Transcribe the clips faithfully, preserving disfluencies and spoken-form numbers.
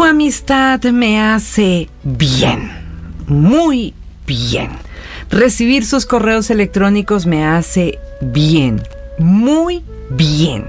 amistad me hace bien, muy bien. Recibir sus correos electrónicos me hace bien, muy bien.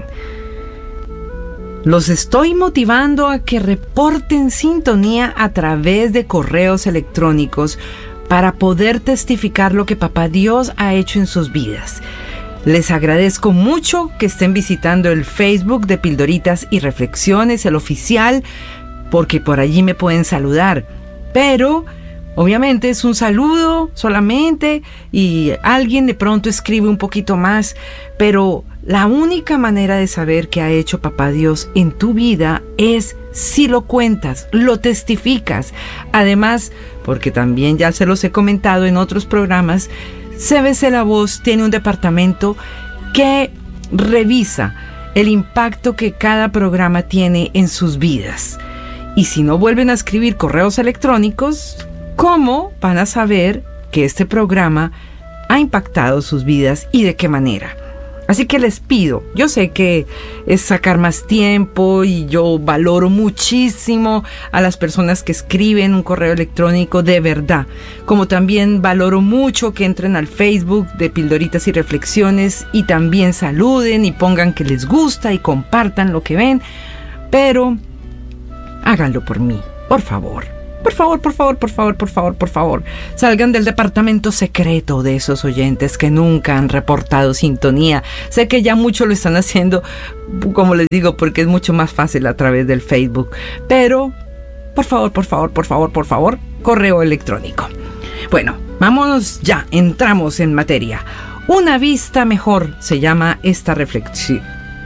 Los estoy motivando a que reporten sintonía a través de correos electrónicos para poder testificar lo que Papá Dios ha hecho en sus vidas. Les agradezco mucho que estén visitando el Facebook de Pildoritas y Reflexiones, el oficial, porque por allí me pueden saludar. Pero obviamente es un saludo solamente y alguien de pronto escribe un poquito más, pero la única manera de saber qué ha hecho Papá Dios en tu vida es si lo cuentas, lo testificas. Además, porque también ya se los he comentado en otros programas, C B C La Voz tiene un departamento que revisa el impacto que cada programa tiene en sus vidas. Y si no vuelven a escribir correos electrónicos, ¿cómo van a saber que este programa ha impactado sus vidas y de qué manera? Así que les pido, yo sé que es sacar más tiempo y yo valoro muchísimo a las personas que escriben un correo electrónico de verdad, como también valoro mucho que entren al Facebook de Pildoritas y Reflexiones y también saluden y pongan que les gusta y compartan lo que ven, pero háganlo por mí, por favor. Por favor, por favor, por favor, por favor, por favor. Salgan del departamento secreto de esos oyentes que nunca han reportado sintonía. Sé que ya mucho lo están haciendo, como les digo, porque es mucho más fácil a través del Facebook. Pero, por favor, por favor, por favor, por favor, correo electrónico. Bueno, vámonos ya, entramos en materia. Una vista mejor se llama esta reflexión.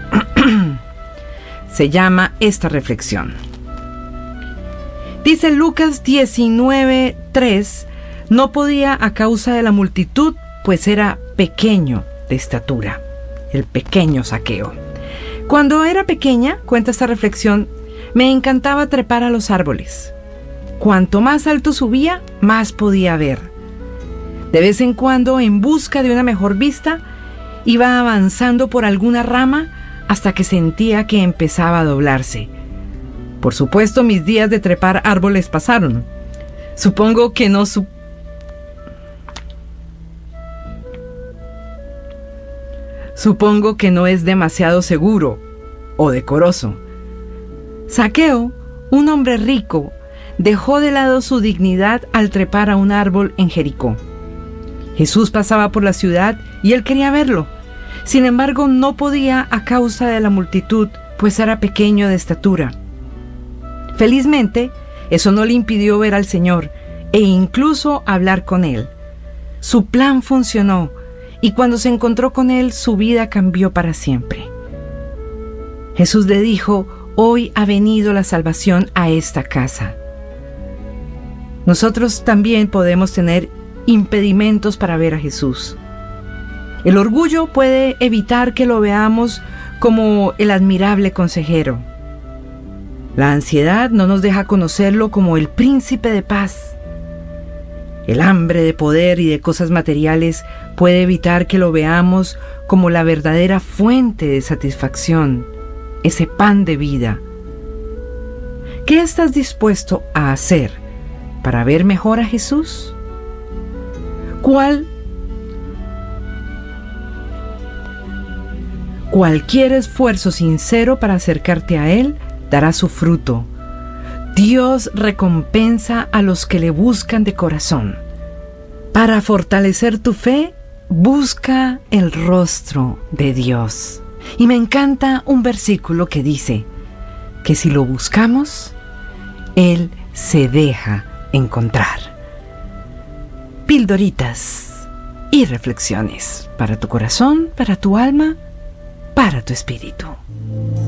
se llama esta reflexión. Dice Lucas diecinueve tres, no podía a causa de la multitud, pues era pequeño de estatura, el pequeño Zaqueo. Cuando era pequeña, cuenta esta reflexión, me encantaba trepar a los árboles. Cuanto más alto subía, más podía ver. De vez en cuando, en busca de una mejor vista, iba avanzando por alguna rama hasta que sentía que empezaba a doblarse. Por supuesto, mis días de trepar árboles pasaron. Supongo que no su... Supongo que no es demasiado seguro o decoroso. Zaqueo, un hombre rico, dejó de lado su dignidad al trepar a un árbol en Jericó. Jesús pasaba por la ciudad y él quería verlo. Sin embargo, no podía a causa de la multitud, pues era pequeño de estatura. Felizmente, eso no le impidió ver al Señor e incluso hablar con Él. Su plan funcionó y cuando se encontró con Él, su vida cambió para siempre. Jesús le dijo, hoy ha venido la salvación a esta casa. Nosotros también podemos tener impedimentos para ver a Jesús. El orgullo puede evitar que lo veamos como el admirable consejero. La ansiedad no nos deja conocerlo como el príncipe de paz. El hambre de poder y de cosas materiales puede evitar que lo veamos como la verdadera fuente de satisfacción, ese pan de vida. ¿Qué estás dispuesto a hacer para ver mejor a Jesús? ¿Cuál? Cualquier esfuerzo sincero para acercarte a Él dará su fruto. Dios recompensa a los que le buscan de corazón. Para fortalecer tu fe, busca el rostro de Dios. Y me encanta un versículo que dice que si lo buscamos, Él se deja encontrar. Pildoritas y reflexiones para tu corazón, para tu alma, para tu espíritu.